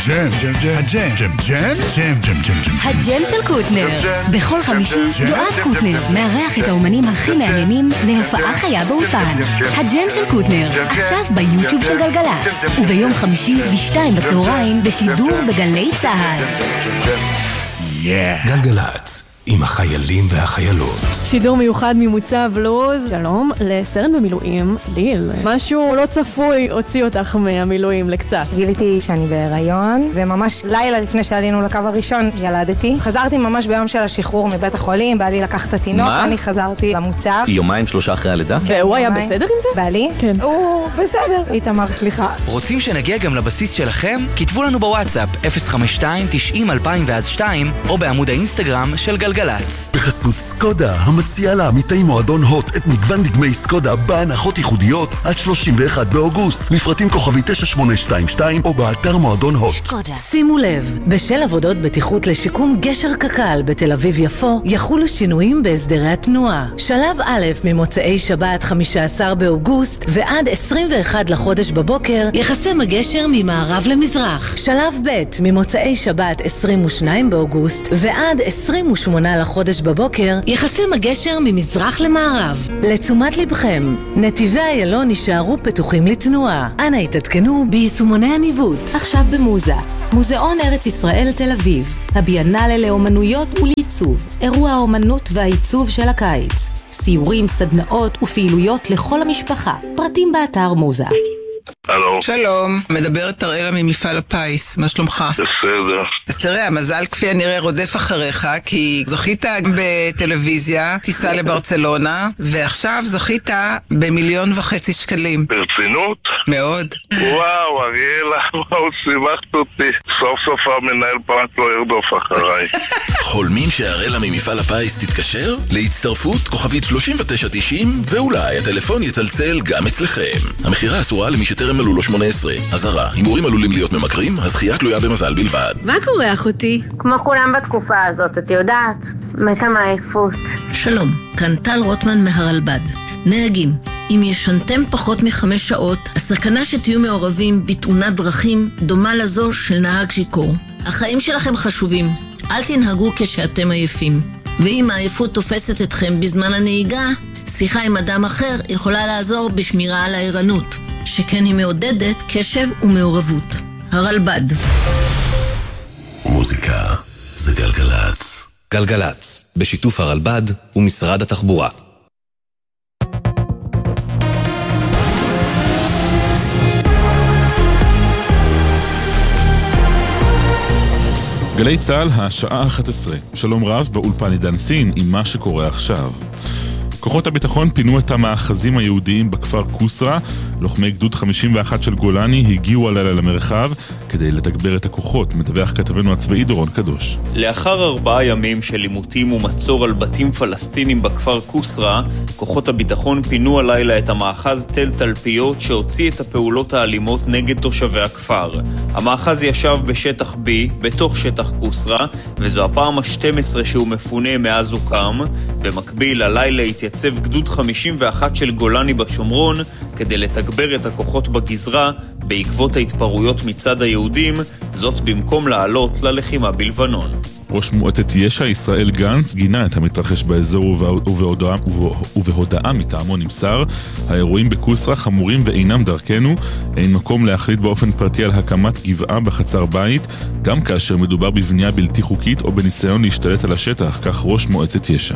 הג'ם של קוטנר. בכל חמישי יואב קוטנר מארח את האומנים הכי מעניינים להופעה חיה באולפן. הג'ם של קוטנר, עכשיו ביוטיוב של גלגלצ, וביום חמישי ב-2 בצהריים בשידור בגלי צהל. גלגלצ עם החיילים והחיילות. שידור מיוחד ממוצב לוז. שלום, לסרן במילואים, צליל. משהו לא צפוי הוציא אותך מהמילואים לקצת. גיליתי שאני בהיריון, וממש לילה לפני שעלינו לקו הראשון ילדתי. חזרתי ממש ביום של השחרור מבית החולים, בעלי לקח את התינוק, אני חזרתי למוצב. יומיים 3 אחרי הלידה? והוא היה בסדר עם זה? בעלי? כן. הוא בסדר. איתמר, סליחה. רוצים שנגיע גם לבסיס שלכם? כתבו לנו בוואטסאפ 052-90-2002 או בעמוד האינסטגרם של גלגלצ. בחסות סקודה, המציעה לעמיתי מועדון הוט את מגוון דגמי סקודה בהנחות ייחודיות עד 31 באוגוסט. מפרטים כוכבי 9822 או באתר מועדון הוט. שימו לב, בשל עבודות בטיחות לשיקום גשר קק"ל בתל אביב יפו, יחולו שינויים בהסדרי התנועה. שלב א' ממוצאי שבת 15 באוגוסט ועד 21 לחודש בבוקר יחסם הגשר ממערב למזרח. שלב ב' ממוצאי שבת 22 באוגוסט ועד 28 לחודש בבוקר יחסם הגשר ממזרח למערב. לתשומת לבכם, נתיבי איילון יישארו פתוחים לתנועה. אנא התעדכנו ביישומוני הניווט. עכשיו במוזה, מוזיאון ארץ ישראל תל אביב, הביאנלה לאומנויות ולעיצוב, אירוע האומנות והעיצוב של הקיץ, סיורים, סדנאות ופעילויות לכל המשפחה. פרטים באתר מוזה. הלו. שלום, מדברת אראלה ממפעל הפיס, מה שלומך? בסדר. אז תראה, המזל כפי הנראה רודף אחריך, כי זכית בטלוויזיה, טיסה לברצלונה, ועכשיו זכית ב1.5 שקלים. ברצינות? מאוד. וואו, אריאלה, וואו, שימחת אותי. סוף סוף המנהל פרט לא ירדוף אחריי. חולמים שאראלה ממפעל הפיס תתקשר? להצטרפות כוכבית 3990 ואולי הטלפון יצלצל גם אצלכם. המחירה אסורה למי שטרם מלאו לו 18. אזהרה, הימורים עלולים להיות ממכרים, הזכייה תלויה במזל בלבד. מה קורה אחותי? כמו כולם בתקופה הזאת, את יודעת, מתה מעייפות. שלום, כאן טל רוטמן מהרלב"ד. נהגים, אם ישנתם פחות מ5 שעות, הסכנה שתהיו מעורבים בתאונת דרכים דומה לזו של נהג שיכור. החיים שלכם חשובים, אל תנהגו כשאתם עייפים. ואם העייפות תופסת אתכם בזמן הנהיגה, שיחה עם אדם אחר יכולה לעזור בשמירה על הערנות, שכן היא מעודדת קשב ומעורבות. הרלב"ד. מוזיקה זה גלגלצ. גלגלצ, בשיתוף הרלב"ד ומשרד התחבורה. גלי צהל, השעה 11. שלום רב, באולפן עידן סין עם מה שקורה עכשיו. כוחות הביטחון פינו את המאחזים היהודיים בכפר קוסרה. לוחמי גדוד 51 של גולני הגיעו הלילה למרחב כדי לתגבר את הכוחות, מדווח כתבנו הצבאי דורון קדוש. לאחר 4 ימים של לימותים ומצור על בתים פלסטינים בכפר קוסרה, כוחות הביטחון פינו הלילה את המאחז תל תלפיות שהוציא את הפעולות האלימות נגד תושבי הכפר. המאחז ישב בשטח B, בתוך שטח קוסרה, וזו הפעם ה-12 שהוא מפונה מאז הוקם. במקביל, הלילה התייצב גדוד 51 של גולני בשומרון כדי לתגבר את הכוחות בגזרה בעקבות ההתפרעויות מצד היהודים, זאת במקום לעלות ללחימה בלבנון. ראש מועצת יש"ע ישראל גנץ גינה את המתרחש באזור ובהודעה מטעמו נמסר: האירועים בקוסרה חמורים ואינם דרכנו, אין מקום להחליט באופן פרטי על הקמת גבעה בחצר בית, גם כאשר מדובר בבנייה בלתי חוקית או בניסיון להשתלט על השטח, כך ראש מועצת יש"ע.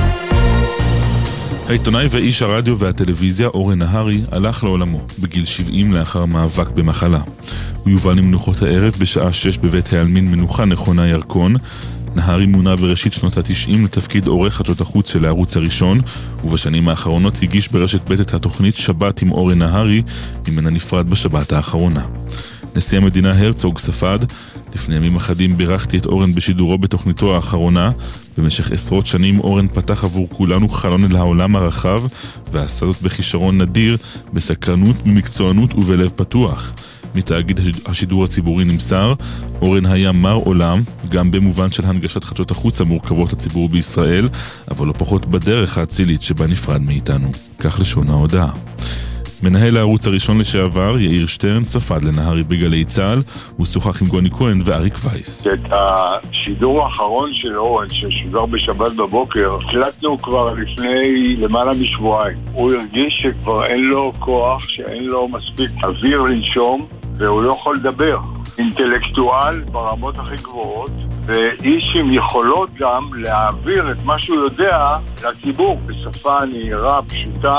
העיתונאי ואיש הרדיו והטלוויזיה אורן נהרי הלך לעולמו בגיל 70 לאחר מאבק במחלה. הוא יובל למנוחות הערב בשעה 6 בבית העלמין מנוחה נכונה ירקון. נהרי מונה בראשית שנות ה-90 לתפקיד עורך חדשות החוץ של הערוץ הראשון, ובשנים האחרונות הגיש ברשת ב' את התוכנית שבת עם אורן נהרי, ממנה נפרד בשבת האחרונה. נשיא המדינה הרצוג ספד: לפני ימים אחדים בירכתי את אורן בשידורו בתוכניתו האחרונה. במשך עשרות שנים אורן פתח עבור כולנו חלון אל העולם הרחב, ועשה זאת בכישרון נדיר, בסקרנות, במקצוענות ובלב פתוח. מתאגיד השידור הציבורי נמסר: אורן היה מר עולם, גם במובן של הנגשת חדשות החוץ המורכבות לציבור בישראל, אבל לא פחות בדרך האצילית שבה נפרד מאיתנו. כך לשון ההודעה. מנהל הערוץ הראשון לשעבר, יאיר שטרן, ספד לנהרי בגלי צה"ל, הוא שוחח עם גוני כהן ואריק וייס. את השידור האחרון של אורן, ששודר בשבת בבוקר, הקלטנו כבר לפני למעלה משבועיים. הוא הרגיש שכבר אין לו כוח, שאין לו מספיק אוויר לנשום, והוא לא יכול לדבר. אינטלקטואל ברמות הכי גבוהות, ואיש עם יכולות גם להעביר את מה שהוא יודע לציבור בשפה נהירה, פשוטה.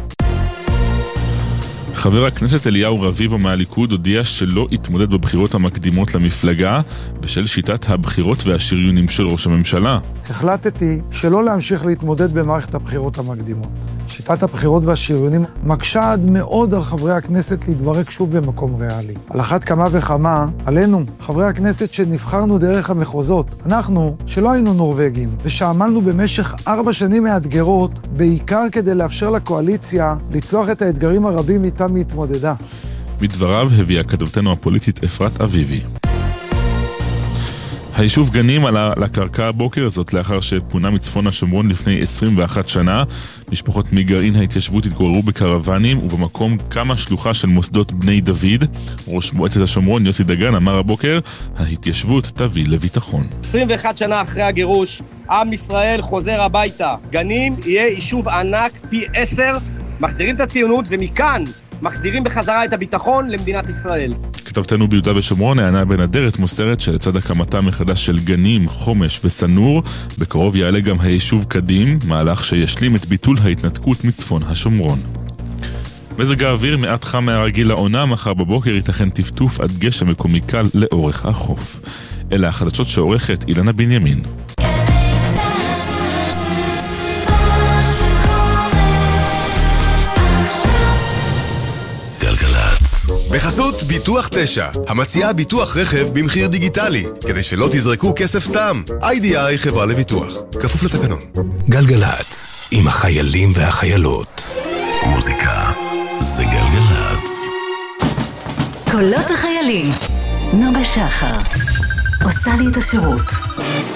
חבר הכנסת אליהו רביבו מהליכוד הודיע שלא יתמודד בבחירות המקדימות למפלגה בשל שיטת הבחירות והשריונים של ראש הממשלה. החלטתי שלא להמשיך להתמודד במערכת הבחירות המקדימות. שיטת הבחירות והשריונים מקשה עד מאוד על חברי הכנסת להתברק שוב במקום ריאלי. על אחת כמה וכמה, עלינו, חברי הכנסת שנבחרנו דרך המחוזות, אנחנו, שלא היינו נורווגים, ושעמלנו במשך 4 שנים מאתגרות, בעיקר כדי לאפשר לקואליציה לצלוח את האתגרים הרבים איתם היא התמודדה. מדבריו הביאה כתבתנו הפוליטית אפרת אביבי. היישוב גנים עלה לקרקע הבוקר הזאת לאחר שפונה מצפון השומרון לפני 21 שנה. משפחות מגרעין ההתיישבות התגוררו בקרוונים ובמקום קמה שלוחה של מוסדות בני דוד. ראש מועצת השומרון יוסי דגן אמר הבוקר, ההתיישבות תביא לביטחון. 21 שנה אחרי הגירוש, עם ישראל חוזר הביתה. גנים יהיה יישוב ענק פי 10, מחזירים את הציונות ומכאן מחזירים בחזרה את הביטחון למדינת ישראל. כתבתנו ביהודה ושומרון, הענה בן אדרת מוסרת שלצד הקמתה מחדש של גנים, חומש וסנור, בקרוב יעלה גם היישוב קדים, מהלך שישלים את ביטול ההתנתקות מצפון השומרון. מזג האוויר מעט חם מהרגיל לעונה, מחר בבוקר ייתכן טפטוף עד גשם מקומי קל לאורך החוף. אלה החדשות שעורכת אילנה בנימין. בחסות ביטוח 9, המציעה ביטוח רכב במחיר דיגיטלי, כדי שלא תזרקו כסף סתם. IDI חברה לביטוח, כפוף לתקנון. גלגלץ, עם החיילים והחיילות. מוזיקה זה גלגלץ. קולות החיילים. נוגה שחר עושה לי את השירות.